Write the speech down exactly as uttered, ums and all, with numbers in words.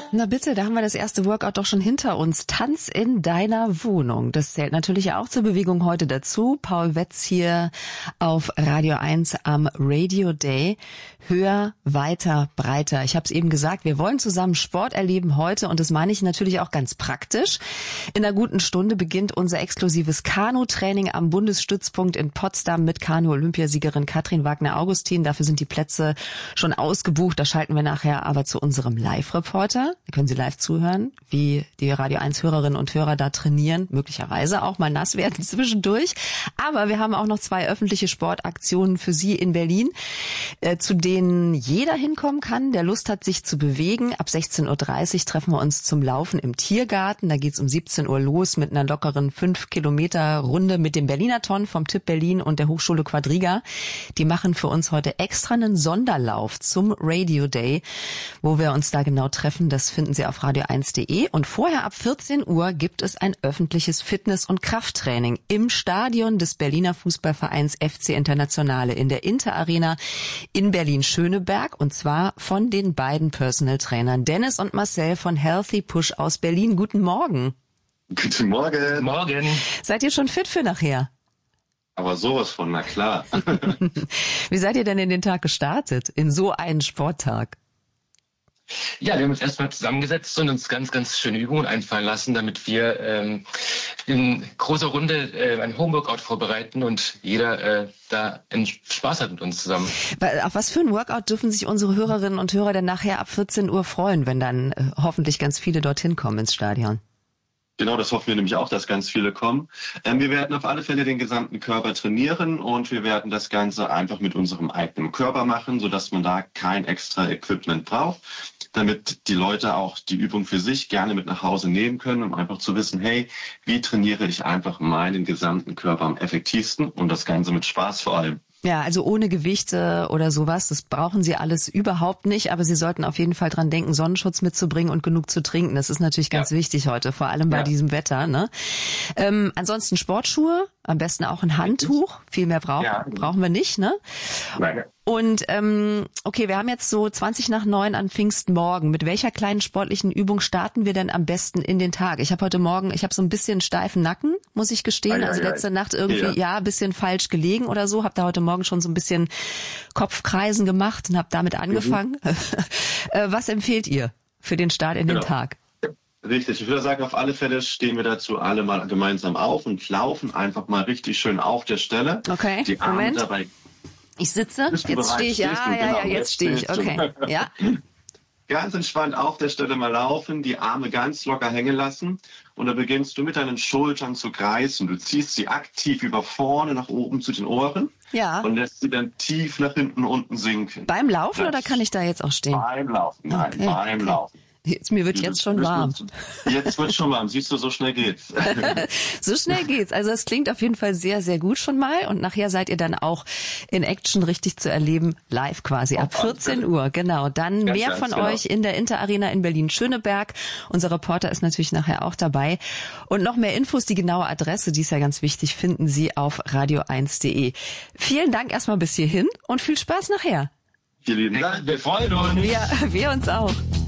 Na bitte, da haben wir das erste Workout doch schon hinter uns. Tanz in deiner Wohnung. Das zählt natürlich auch zur Bewegung heute dazu. Paul Wetz hier auf Radio eins am Radio Day. Höher, weiter, breiter. Ich habe es eben gesagt, wir wollen zusammen Sport erleben heute und das meine ich natürlich auch ganz praktisch. In einer guten Stunde beginnt unser exklusives Kanu-Training am Bundesstützpunkt in Potsdam mit Kanu-Olympiasiegerin Katrin Wagner-Augustin. Dafür sind die Plätze schon ausgebucht. Da schalten wir nachher aber zu unserem Live-Reporter. Da können Sie live zuhören, wie die Radio eins Hörerinnen und Hörer da trainieren, möglicherweise auch mal nass werden zwischendurch. Aber wir haben auch noch zwei öffentliche Sportaktionen für Sie in Berlin, äh, zu denen jeder hinkommen kann, der Lust hat, sich zu bewegen. Ab sechzehn Uhr dreißig treffen wir uns zum Laufen im Tiergarten. Da geht's um siebzehn Uhr los mit einer lockeren fünf Kilometer Runde mit dem Berliner-Ton vom T I P Berlin und der Hochschule Quadriga. Die machen für uns heute extra einen Sonderlauf zum Radio Day, wo wir uns da genau treffen. Das finden Sie auf radio eins punkt de. Und vorher ab vierzehn Uhr gibt es ein öffentliches Fitness- und Krafttraining im Stadion des Berliner Fußballvereins F C Internationale in der Inter Arena in Berlin-Schöneberg, und zwar von den beiden Personal Trainern Dennis und Marcel von Healthy Push aus Berlin. Guten Morgen. Guten Morgen. Morgen. Seid ihr schon fit für nachher? Aber sowas von, na klar. Wie seid ihr denn in den Tag gestartet, in so einen Sporttag? Ja, wir haben uns erstmal zusammengesetzt und uns ganz, ganz schöne Übungen einfallen lassen, damit wir ähm, in großer Runde äh, ein Homeworkout vorbereiten und jeder äh, da einen Spaß hat mit uns zusammen. Auf was für ein Workout dürfen sich unsere Hörerinnen und Hörer denn nachher ab vierzehn Uhr freuen, wenn dann äh, hoffentlich ganz viele dorthin kommen ins Stadion? Genau, das hoffen wir nämlich auch, dass ganz viele kommen. Ähm, wir werden auf alle Fälle den gesamten Körper trainieren und wir werden das Ganze einfach mit unserem eigenen Körper machen, sodass man da kein extra Equipment braucht, damit die Leute auch die Übung für sich gerne mit nach Hause nehmen können, um einfach zu wissen, hey, wie trainiere ich einfach meinen gesamten Körper am effektivsten und das Ganze mit Spaß vor allem. Ja, also ohne Gewichte oder sowas, das brauchen Sie alles überhaupt nicht, aber Sie sollten auf jeden Fall dran denken, Sonnenschutz mitzubringen und genug zu trinken. Das ist natürlich ganz ja. wichtig heute, vor allem bei ja. diesem Wetter. Ne? Ähm, ansonsten Sportschuhe, am besten auch ein Handtuch, viel mehr brauchen, ja. brauchen wir nicht. Ne? Nein. Und ähm, okay, wir haben jetzt so zwanzig nach neun an Pfingstmorgen. Mit welcher kleinen sportlichen Übung starten wir denn am besten in den Tag? Ich habe heute Morgen, ich habe so ein bisschen steifen Nacken, muss ich gestehen. Ei, also ei, letzte ei. Nacht irgendwie, ja. ja, ein bisschen falsch gelegen oder so. Habe da heute Morgen schon so ein bisschen Kopfkreisen gemacht und habe damit angefangen. Mhm. Was empfehlt ihr für den Start in genau. den Tag? Richtig, ich würde sagen, auf alle Fälle stehen wir dazu alle mal gemeinsam auf und laufen einfach mal richtig schön auf der Stelle. Okay, die Arme Moment. Dabei. Ich sitze, jetzt stehe ich, ja, ja, ja, genau, jetzt stehe ich, okay, ja. Ganz entspannt auf der Stelle mal laufen, die Arme ganz locker hängen lassen und dann beginnst du mit deinen Schultern zu kreisen. Du ziehst sie aktiv über vorne nach oben zu den Ohren ja. und lässt sie dann tief nach hinten unten sinken. Beim Laufen das oder kann ich da jetzt auch stehen? Beim Laufen, nein, okay, beim okay. Laufen. Jetzt, mir wird jetzt schon warm. Jetzt wird schon warm. Siehst du, so schnell geht's. So schnell geht's. Also es klingt auf jeden Fall sehr, sehr gut schon mal. Und nachher seid ihr dann auch in Action richtig zu erleben, live quasi ab vierzehn Uhr. Genau. Dann ganz, mehr ganz von genau. euch in der Inter Arena in Berlin-Schöneberg. Unser Reporter ist natürlich nachher auch dabei. Und noch mehr Infos, die genaue Adresse, die ist ja ganz wichtig, finden Sie auf radio eins punkt de. Vielen Dank erstmal bis hierhin und viel Spaß nachher. Vielen lieben Dank. Wir freuen uns. Wir, wir uns auch.